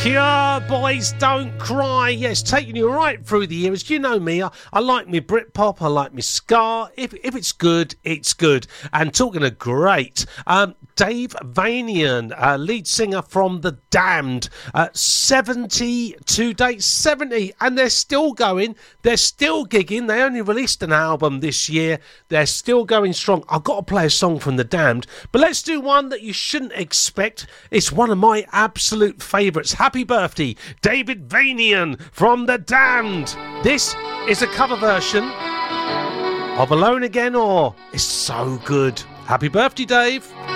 Cure, Boys Don't Cry. Yes, taking you right through the years. You know me, I like me Britpop, I like me ska. If it's good, it's good. And talking of great, Dave Vanian, lead singer from The Damned, 70 to date, 70, and they're still going, they're still gigging. They only released an album this year. They're still going strong. I've got to play a song from The Damned, but let's do one that you shouldn't expect. It's one of my absolute favourites. Happy birthday, David Vanian from The Damned. This is a cover version of Alone Again, or it's so good. Happy birthday, Dave.